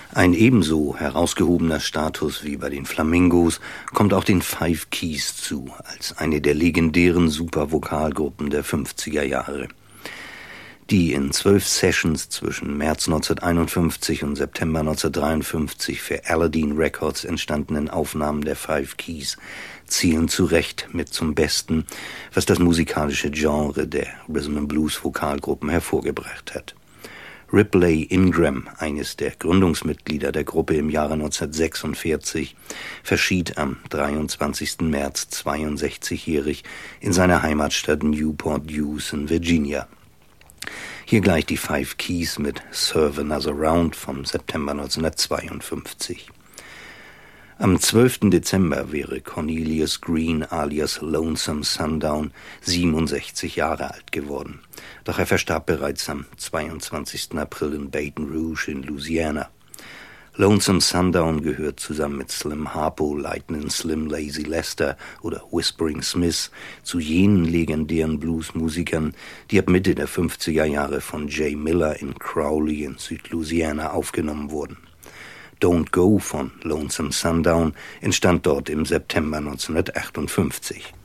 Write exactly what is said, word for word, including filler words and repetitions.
Ein ebenso herausgehobener Status wie bei den Flamingos kommt auch den Five Keys zu, als eine der legendären Supervokalgruppen der fünfziger Jahre. Die in zwölf Sessions zwischen März neunzehnhunderteinundfünfzig und September neunzehnhundertdreiundfünfzig für Aladdin Records entstandenen Aufnahmen der Five Keys zielen zu Recht mit zum Besten, was das musikalische Genre der Rhythm-and-Blues-Vokalgruppen hervorgebracht hat. Ripley Ingram, eines der Gründungsmitglieder der Gruppe im Jahre neunzehnhundertsechsundvierzig, verschied am dreiundzwanzigsten März zweiundsechzigjährig in seiner Heimatstadt Newport News in Virginia. Hier gleich die Five Keys mit Serve Another Round vom September neunzehnhundertzweiundfünfzig. Am zwölften Dezember wäre Cornelius Green alias Lonesome Sundown siebenundsechzig Jahre alt geworden. Doch er verstarb bereits am zweiundzwanzigsten April in Baton Rouge in Louisiana. Lonesome Sundown gehört zusammen mit Slim Harpo, Lightnin' Slim, Lazy Lester oder Whispering Smith zu jenen legendären Bluesmusikern, die ab Mitte der fünfziger Jahre von Jay Miller in Crowley in Südlouisiana aufgenommen wurden. Don't Go von Lonesome Sundown entstand dort im September neunzehnhundertachtundfünfzig.